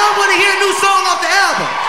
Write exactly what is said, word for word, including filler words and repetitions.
y'all want to hear a new song off the album?